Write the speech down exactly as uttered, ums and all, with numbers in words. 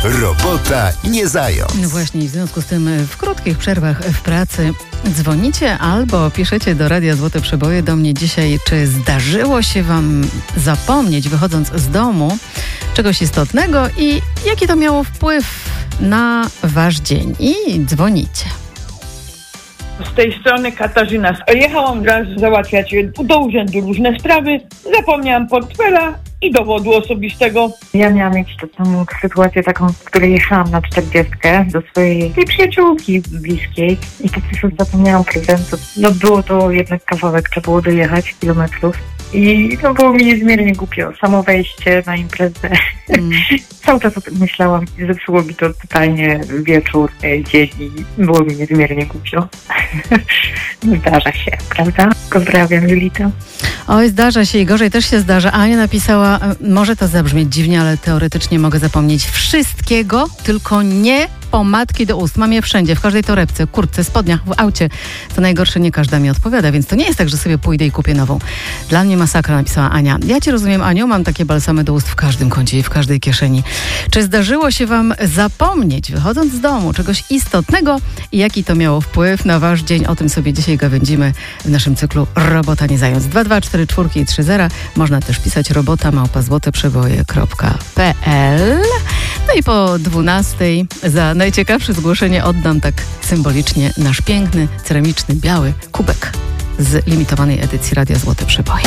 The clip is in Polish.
Robota nie zając. No właśnie, w związku z tym w krótkich przerwach w pracy dzwonicie albo piszecie do Radia Złote Przeboje do mnie dzisiaj, czy zdarzyło się wam zapomnieć, wychodząc z domu, czegoś istotnego i jaki to miało wpływ na wasz dzień. I dzwonicie. Z tej strony Katarzyna. Jechałam raz załatwiać do urzędu różne sprawy, zapomniałam portfela i dowodu osobistego. Ja miałam jakąś taką sytuację taką, w której jechałam na czterdziestkę do swojej tej przyjaciółki bliskiej i po prostu zapomniałam prezentu. No było to jednak kawałek, trzeba było dojechać kilometrów i no było mi niezmiernie głupio. Samo wejście na imprezę. Mm. Cały czas o tym myślałam i zepsuło mi to totalnie wieczór, dzień i było mi niezmiernie głupio. Zdarza się, prawda? Pozdrawiam, Julita. Oj, zdarza się i gorzej też się zdarza. Ania napisała, może to zabrzmieć dziwnie, ale teoretycznie mogę zapomnieć wszystkiego, tylko nie pomadki do ust. Mam je wszędzie, w każdej torebce, kurtce, spodniach, w aucie. Co najgorsze, nie każda mi odpowiada, więc to nie jest tak, że sobie pójdę i kupię nową. Dla mnie masakra, napisała Ania. Ja cię rozumiem, Aniu, mam takie balsamy do ust w każdym kącie i w każdej kieszeni. Czy zdarzyło się wam zapomnieć, wychodząc z domu, czegoś istotnego i jaki to miało wpływ na wasz dzień? O tym sobie dzisiaj gawędzimy w naszym cyklu Robota nie zając. dwa dwa cztery cztery i trzy zero. Można też pisać robota małpa złoteprzeboje kropka p l. No i po dwunastej za najciekawsze zgłoszenie oddam tak symbolicznie nasz piękny, ceramiczny, biały kubek z limitowanej edycji Radia Złote Przeboje.